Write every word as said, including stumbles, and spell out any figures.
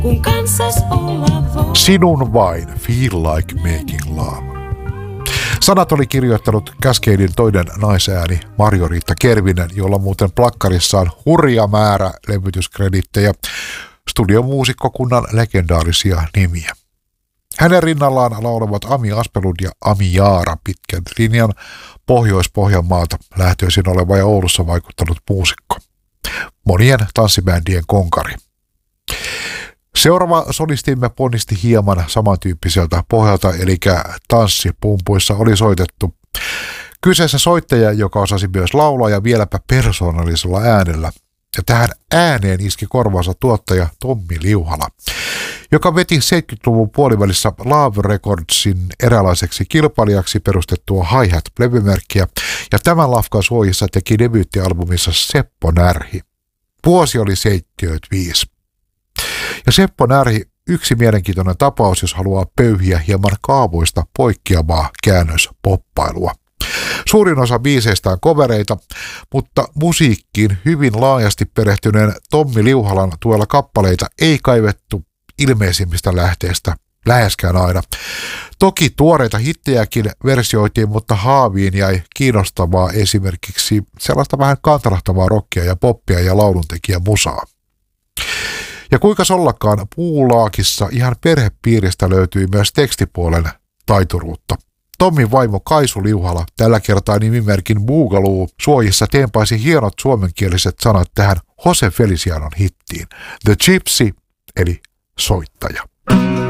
kun kanssas olla voi. Sinun vain, Feel Like Making Love. Sanat oli kirjoittanut Cascadein toinen naisääni Marjo-Riitta Kervinen, jolla muuten plakkarissa on hurja määrä levytyskredittejä, studiomuusikkokunnan legendaarisia nimiä. Hänen rinnallaan laulevat Ami Aspelund ja Ami Jaara, pitkän linjan Pohjois-Pohjanmaalta lähtöisin oleva ja Oulussa vaikuttanut muusikko. Monien tanssibändien konkari. Seuraava solistimme ponnisti hieman samantyyppiseltä pohjalta, eli tanssipumpuissa oli soitettu. Kyseessä soittaja, joka osasi myös laulaa ja vieläpä persoonallisella äänellä. Ja tähän ääneen iski korvaansa tuottaja Tommi Liuhala, joka veti seitsemänkymmentäluvun puolivälissä Love Recordsin eräänlaiseksi kilpailijaksi perustettua Hi-Hat-levymerkkiä, ja tämän lafkan suojissa teki debyyttialbumissa Seppo Närhi. Vuosi oli seitsemänkymmentäviisi. Ja Seppo Närhi, yksi mielenkiintoinen tapaus, jos haluaa pöyhiä hieman kaavoista poikkeavaa käännöspoppailua. Suurin osa biiseistä on kovereita, mutta musiikkiin hyvin laajasti perehtyneen Tommi Liuhalan tuella kappaleita ei kaivettu ilmeisimmistä lähteistä läheskään aina. Toki tuoreita hittejäkin versioitiin, mutta haaviin jäi kiinnostavaa esimerkiksi sellaista vähän kantarahtavaa rockia ja poppia ja lauluntekijä musaa. Ja kuinka ollakaan Puulaakissa ihan perhepiiristä löytyi myös tekstipuolen taituruutta. Tommin vaimo Kaisu Liuhala, tällä kertaa nimimerkin Boogaloo, suojissa teempaisi hienot suomenkieliset sanat tähän Jose Felicianon hittiin. The Gypsy, eli soittaja.